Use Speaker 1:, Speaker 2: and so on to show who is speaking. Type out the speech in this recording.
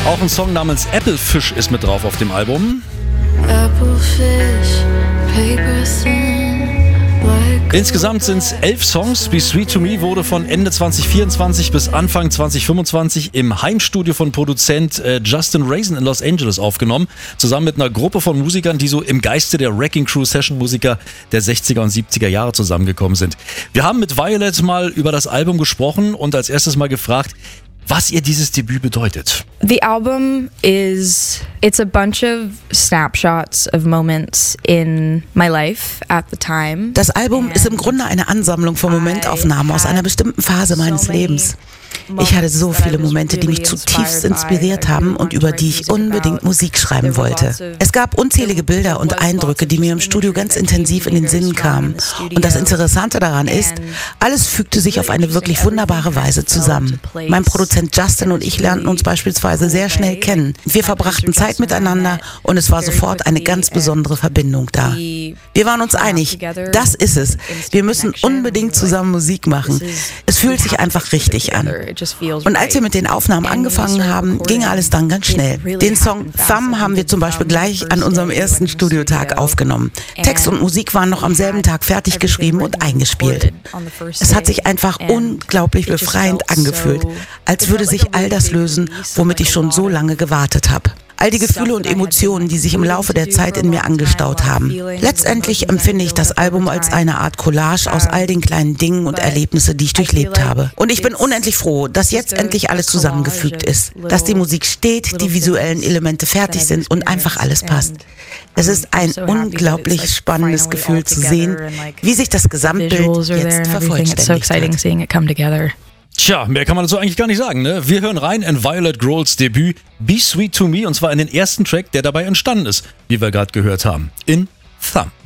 Speaker 1: Auch ein Song namens Applefish ist mit drauf auf dem Album. Insgesamt sind es 11 Songs. Be Sweet to Me wurde von Ende 2024 bis Anfang 2025 im Heimstudio von Produzent Justin Raisin in Los Angeles aufgenommen. Zusammen mit einer Gruppe von Musikern, die so im Geiste der Wrecking Crew Session-Musiker der 60er und 70er Jahre zusammengekommen sind. Wir haben mit Violet mal über das Album gesprochen und als erstes mal gefragt, was ihr dieses Debüt bedeutet.
Speaker 2: The album it's a bunch of snapshots of moments in my life at the time.
Speaker 3: Das Album ist im Grunde eine Ansammlung von Momentaufnahmen aus einer bestimmten Phase meines Lebens. Ich hatte so viele Momente, die mich zutiefst inspiriert haben und über die ich unbedingt Musik schreiben wollte. Es gab unzählige Bilder und Eindrücke, die mir im Studio ganz intensiv in den Sinn kamen. Und das Interessante daran ist, alles fügte sich auf eine wirklich wunderbare Weise zusammen. Mein Produzent Justin und ich lernten uns beispielsweise sehr schnell kennen. Wir verbrachten Zeit miteinander und es war sofort eine ganz besondere Verbindung da. Wir waren uns einig, das ist es. Wir müssen unbedingt zusammen Musik machen. Es fühlt sich einfach richtig an. Und als wir mit den Aufnahmen angefangen haben, ging alles dann ganz schnell. Den Song Thumb haben wir zum Beispiel gleich an unserem ersten Studiotag aufgenommen. Text und Musik waren noch am selben Tag fertig geschrieben und eingespielt. Es hat sich einfach unglaublich befreiend angefühlt, als würde sich all das lösen, womit ich schon so lange gewartet habe. All die Gefühle und Emotionen, die sich im Laufe der Zeit in mir angestaut haben. Letztendlich empfinde ich das Album als eine Art Collage aus all den kleinen Dingen und Erlebnissen, die ich durchlebt habe. Und ich bin unendlich froh, dass jetzt endlich alles zusammengefügt ist. Dass die Musik steht, die visuellen Elemente fertig sind und einfach alles passt. Es ist ein unglaublich spannendes Gefühl zu sehen, wie sich das Gesamtbild jetzt vervollständigt hat.
Speaker 1: Tja, mehr kann man dazu eigentlich gar nicht sagen, ne? Wir hören rein in Violet Grolls Debüt Be Sweet to Me und zwar in den ersten Track, der dabei entstanden ist, wie wir gerade gehört haben, in Thumb.